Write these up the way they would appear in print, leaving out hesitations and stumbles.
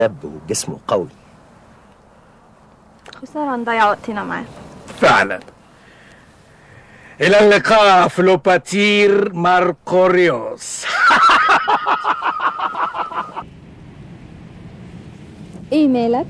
شاب وجسمه قوي. خسارة نضيع وقتنا معاه. فعلا. إلى اللقاء فلوباتير ماركوريوس. ايه مالك؟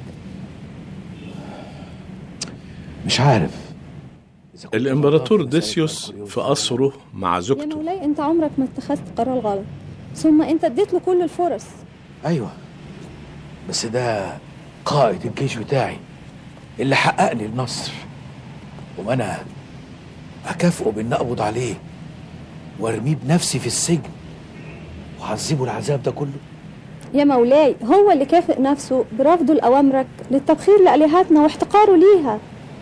مش عارف. الإمبراطور ديسيوس في قصره مع يا زوجته. مولاي انت عمرك ما اتخذت قرار غلط، ثم انت اديت له كل الفرص. ايوه، بس ده قائد الجيش بتاعي اللي حقق لي النصر، وانا اكافئه بان اقبض عليه وارميه بنفسي في السجن وهعذبه العذاب ده كله. يا مولاي هو اللي كافئ نفسه برفضه لأوامرك للتبخير لآلهتنا واحتقاره ليها.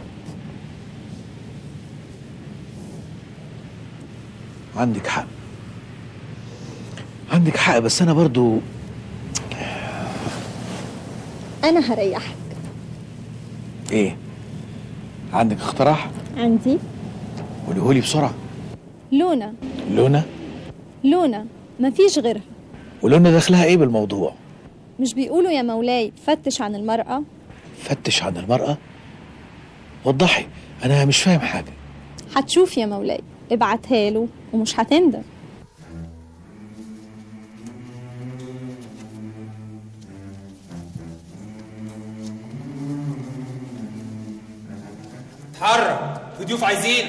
عندك حق، عندك حق، بس انا برضو انا هريحك. ايه؟ عندك اقتراح؟ عندي. قوليهولي بسرعه. لونا. لونا؟ لونا مفيش غيرها. ولونا دخلها ايه بالموضوع؟ مش بيقولوا يا مولاي فتش عن المرأة؟ فتش عن المرأة؟ وضحي، انا مش فاهم حاجه. هتشوف يا مولاي، ابعتها له ومش هتندم. اتحرك، في ضيوف عايزين.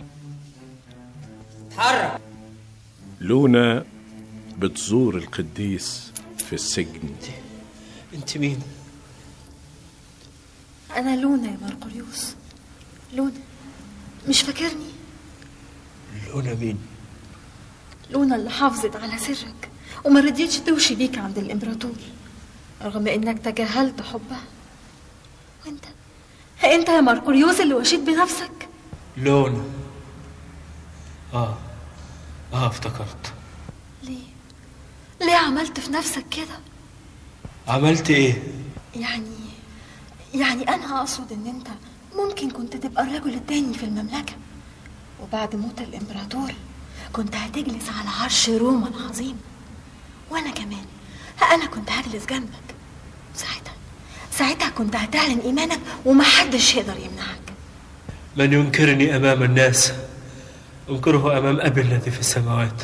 اتحرك. لونا بتزور القديس في السجن. انت مين؟ أنا لونا يا ماركوريوس. لونا، مش فاكرني؟ لونا مين؟ لونا اللي حافظت على سرك وما رضيتش توشي بيك عند الإمبراطور رغم إنك تجاهلت حبها. وأنت يا ماركوريوس اللي وشيت بنفسك. لونا. افتكرت. ليه عملت في نفسك كده؟ عملت ايه؟ يعني أنا أقصد إن أنت ممكن كنت تبقى الرجل التاني في المملكة، وبعد موت الإمبراطور كنت هتجلس على عرش روما العظيم، وأنا كمان أنا كنت هجلس جنبك. ساعتها كنت هتعلن إيمانك ومحدش يقدر يمنعك. من ينكرني أمام الناس أنكره أمام أبي الذي في السماوات.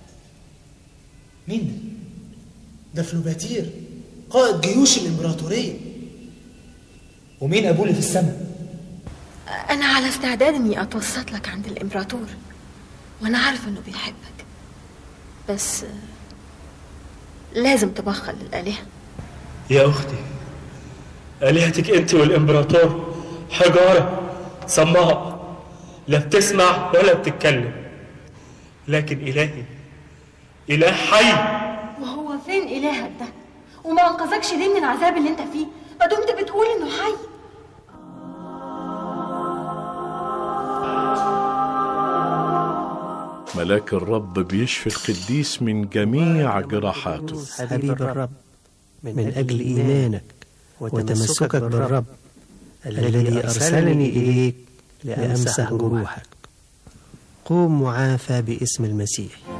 مين ده؟ فلوباتير قائد جيوش الإمبراطورية. ومين أبوه اللي في السماء؟ أنا على استعداد إني أتوسط لك عند الإمبراطور، وأنا عارفة إنه بيحبك، بس لازم تبخل للآلهة. يا أختي، آلهتك أنت والإمبراطور حجارة صماء، لا بتسمع ولا بتتكلم، لكن إلهي إله حي. وهو فين إلهك ده؟ وما أنقذكش ليه من العذاب اللي أنت فيه ما دمت بتقول إنه حي؟ ملاك الرب بيشفي القديس من جميع جراحاته. حبيب الرب، من أجل إيمانك وتمسكك بالرب الذي أرسلني إليك لأمسح جروحك، قوم معافى باسم المسيح.